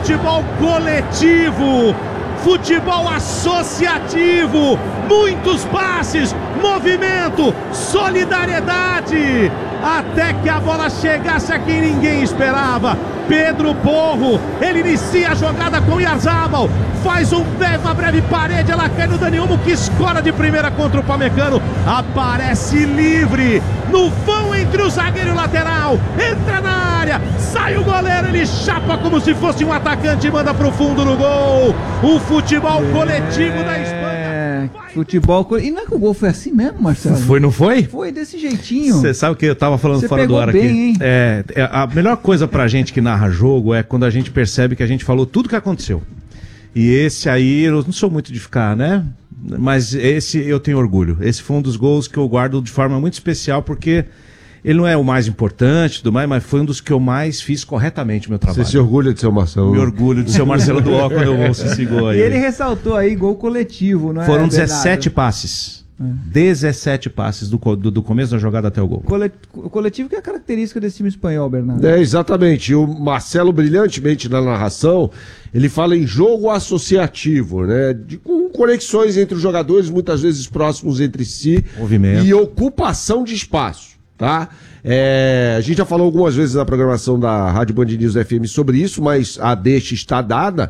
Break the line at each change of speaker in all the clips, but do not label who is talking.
futebol coletivo, futebol associativo, muitos passes, movimento, solidariedade, até que a bola chegasse a quem ninguém esperava. Pedro Porro, ele inicia a jogada com Oyarzabal, faz uma breve parede, ela cai no Dani Olmo, que escora de primeira contra o Pamecano, aparece livre no vão entre o zagueiro e o lateral, entra na área, sai o goleiro, ele chapa como se fosse um atacante e manda pro fundo no gol. O futebol coletivo da Espanha.
Futebol. E não é que o gol foi assim mesmo, Marcelo?
Foi, não foi?
Foi desse jeitinho.
Você sabe o que eu tava falando
Cê
fora do ar
bem,
aqui? A melhor coisa pra gente que narra jogo é quando a gente percebe que a gente falou tudo que aconteceu. E esse aí, eu não sou muito de ficar, né? Mas esse eu tenho orgulho. Esse foi um dos gols que eu guardo de forma muito especial, porque ele não é o mais importante, tudo mais, mas foi um dos que eu mais fiz corretamente o meu trabalho.
Você se orgulha de ser o Marcelo?
Me orgulho de ser o Marcelo do Ó quando eu ouço esse gol aí.
E ele ressaltou aí gol coletivo, não é?
Foram 17 passes. 17 passes do começo da jogada até o gol.
O coletivo que é a característica desse time espanhol, Bernardo.
Exatamente. E o Marcelo, brilhantemente na narração, ele fala em jogo associativo, né? Com conexões entre os jogadores, muitas vezes próximos entre si.
Movimento.
E ocupação de espaço. Tá? A gente já falou algumas vezes na programação da Rádio Band News FM sobre isso, mas a deixa está dada.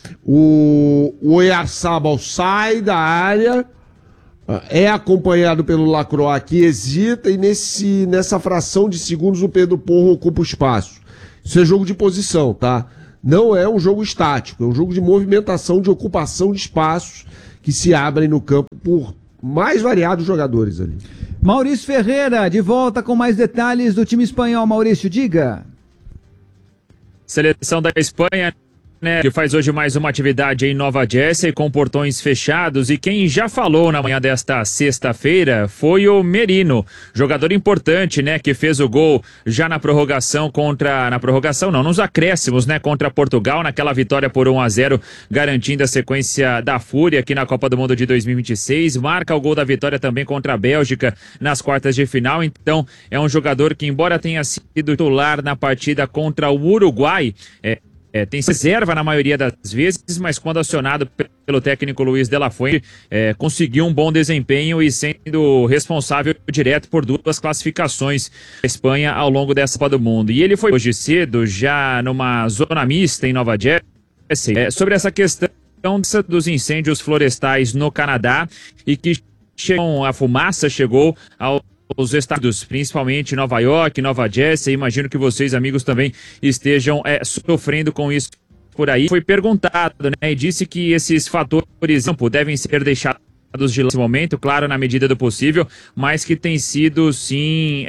O Oyarzabal sai da área, é acompanhado pelo Lacroix, que hesita, e nessa fração de segundos o Pedro Porro ocupa o espaço. Isso é jogo de posição, tá? Não é um jogo estático, é um jogo de movimentação, de ocupação de espaços que se abrem no campo por mais variados jogadores ali.
Maurício Ferreira, de volta com mais detalhes do time espanhol. Maurício, diga.
Seleção da Espanha, né, que faz hoje mais uma atividade em Nova Jersey com portões fechados, e quem já falou na manhã desta sexta-feira foi o Merino, jogador importante, né, que fez o gol já na prorrogação nos acréscimos, né, contra Portugal, naquela vitória por 1-0, garantindo a sequência da Fúria aqui na Copa do Mundo de 2026, marca o gol da vitória também contra a Bélgica nas quartas de final. Então é um jogador que, embora tenha sido titular na partida contra o Uruguai, tem reserva na maioria das vezes, mas quando acionado pelo técnico Luiz de la Fuente, conseguiu um bom desempenho e sendo responsável direto por 2 classificações da Espanha ao longo dessa Copa do Mundo. E ele foi hoje cedo, já numa zona mista em Nova Jersey, sobre essa questão dos incêndios florestais no Canadá, e que a fumaça chegou aos estados, principalmente Nova York, Nova Jersey. Imagino que vocês, amigos, também estejam sofrendo com isso por aí. Foi perguntado, né, e disse que esses fatores, por exemplo, devem ser deixados de lado nesse momento, claro, na medida do possível, mas que tem sido, sim,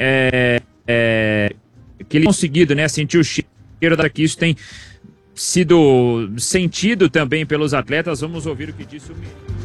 que ele conseguido, né, sentir o cheiro daqui. Isso tem sido sentido também pelos atletas. Vamos ouvir o que disse o Menino.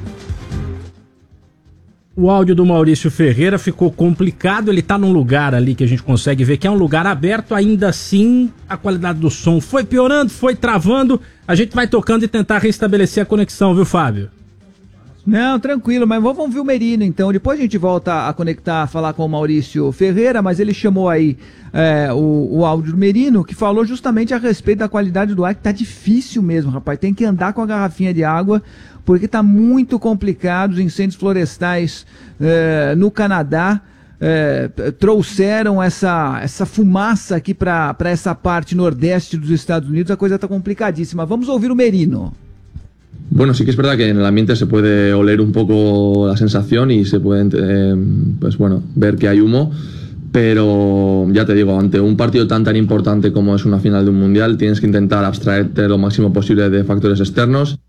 O áudio do Maurício Ferreira ficou complicado, ele tá num lugar ali que a gente consegue ver que é um lugar aberto, ainda assim a qualidade do som foi piorando, foi travando, a gente vai tocando e tentar restabelecer a conexão, viu, Fábio?
Não, tranquilo, mas vamos ouvir o Merino então, depois a gente volta a conectar, falar com o Maurício Ferreira, mas ele chamou aí o áudio do Merino, que falou justamente a respeito da qualidade do ar, que tá difícil mesmo, rapaz, tem que andar com a garrafinha de água, porque está muito complicado. Os incêndios florestais no Canadá trouxeram essa fumaça aqui para essa parte nordeste dos Estados Unidos. A coisa está complicadíssima. Vamos ouvir o Merino.
Bueno, sí que es verdad que en el ambiente se puede oler un poco la sensación y se puede ver que hay humo, pero ya te digo, ante un partido tan importante como es una final de un mundial, tienes que intentar abstraerte lo máximo posible de factores externos.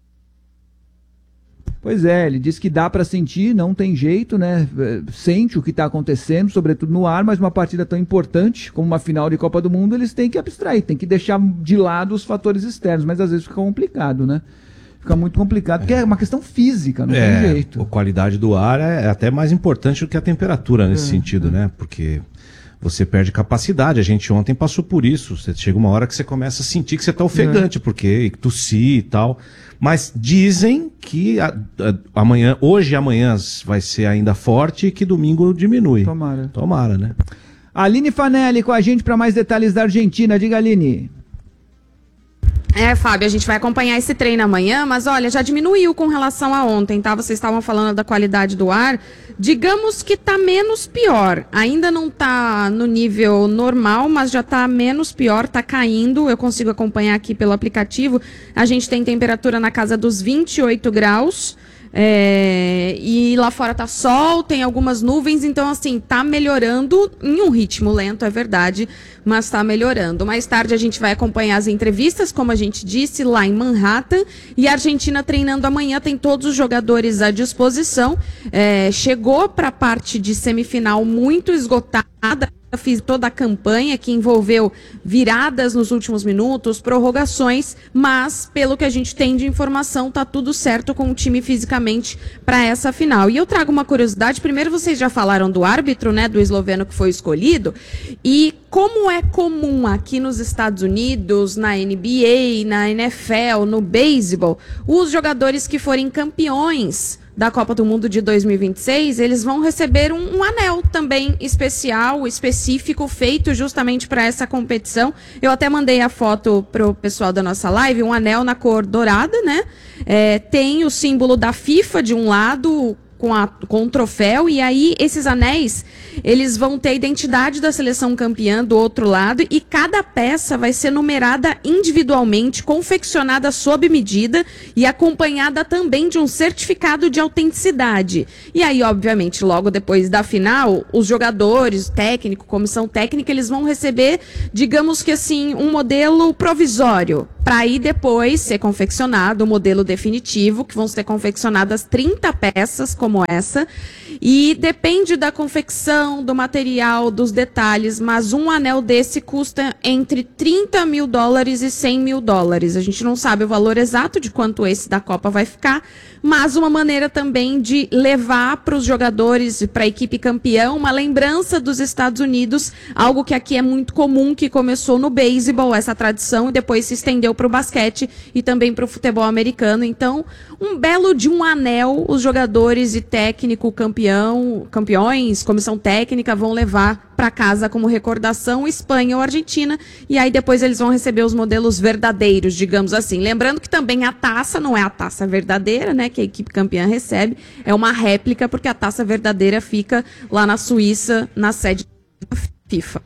Pois é, ele diz que dá para sentir, não tem jeito, né? Sente o que está acontecendo, sobretudo no ar, mas uma partida tão importante como uma final de Copa do Mundo, eles têm que abstrair, têm que deixar de lado os fatores externos, mas às vezes fica complicado, né? Fica muito complicado, porque é uma questão física, não tem jeito.
A qualidade do ar é até mais importante do que a temperatura nesse sentido, né? Porque você perde capacidade. A gente ontem passou por isso. Você chega uma hora que você começa a sentir que você está ofegante, porque tossir e tal. Mas dizem que hoje e amanhã vai ser ainda forte e que domingo diminui. Tomara, né?
Aline Fanelli com a gente para mais detalhes da Argentina. Diga, Aline.
Fábio, a gente vai acompanhar esse treino amanhã, mas olha, já diminuiu com relação a ontem, tá? Vocês estavam falando da qualidade do ar. Digamos que tá menos pior. Ainda não tá no nível normal, mas já tá menos pior, tá caindo. Eu consigo acompanhar aqui pelo aplicativo. A gente tem temperatura na casa dos 28 graus. E lá fora tá sol, tem algumas nuvens, então assim, tá melhorando em um ritmo lento, é verdade, mas tá melhorando. Mais tarde a gente vai acompanhar as entrevistas, como a gente disse, lá em Manhattan, e a Argentina treinando amanhã, tem todos os jogadores à disposição. Chegou para a parte de semifinal muito esgotada. Eu fiz toda a campanha que envolveu viradas nos últimos minutos, prorrogações, mas pelo que a gente tem de informação, tá tudo certo com o time fisicamente para essa final. E eu trago uma curiosidade, primeiro vocês já falaram do árbitro, né, do esloveno que foi escolhido, e como é comum aqui nos Estados Unidos, na NBA, na NFL, no beisebol, os jogadores que forem campeões da Copa do Mundo de 2026, eles vão receber um anel também especial, específico, feito justamente para essa competição. Eu até mandei a foto pro pessoal da nossa live, um anel na cor dourada, né? Tem o símbolo da FIFA de um lado, com um troféu, e aí esses anéis, eles vão ter a identidade da seleção campeã do outro lado, e cada peça vai ser numerada individualmente, confeccionada sob medida e acompanhada também de um certificado de autenticidade. E aí, obviamente, logo depois da final, os jogadores, técnico, comissão técnica, eles vão receber, digamos que assim, um modelo provisório, para aí depois ser confeccionado o modelo definitivo, que vão ser confeccionadas 30 peças como essa, e depende da confecção, do material, dos detalhes, mas um anel desse custa entre $30 mil e $100 mil. A gente não sabe o valor exato de quanto esse da Copa vai ficar, mas uma maneira também de levar para os jogadores, para a equipe campeã, uma lembrança dos Estados Unidos, algo que aqui é muito comum, que começou no beisebol, essa tradição, e depois se estendeu para o basquete e também para o futebol americano. Então, um belo de um anel, os jogadores e técnico campeões, comissão técnica vão levar para casa como recordação, Espanha ou Argentina, e aí depois eles vão receber os modelos verdadeiros, digamos assim. Lembrando que também a taça não é a taça verdadeira, né, que a equipe campeã recebe, é uma réplica, porque a taça verdadeira fica lá na Suíça, na sede da FIFA.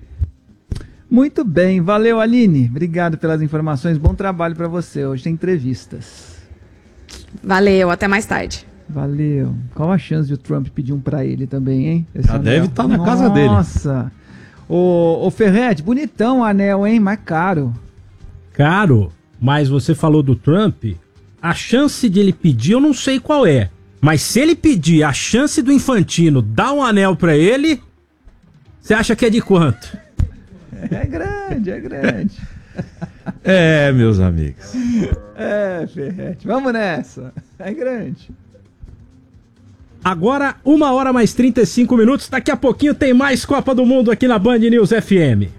Muito bem, valeu, Aline. Obrigado pelas informações, bom trabalho para você. Hoje tem entrevistas.
Valeu, até mais tarde.
Valeu. Qual a chance de o Trump pedir um pra ele também, hein?
Já deve estar na casa dele.
Nossa. Ô Ferretti, bonitão o anel, hein? Mas caro.
Caro, mas você falou do Trump, a chance de ele pedir eu não sei qual é. Mas se ele pedir a chance do Infantino dar um anel pra ele, você acha que é de quanto?
É grande, é grande.
Meus amigos.
Ferretti, vamos nessa. É grande.
Agora, 1h mais 35 minutos. Daqui a pouquinho tem mais Copa do Mundo aqui na Band News FM.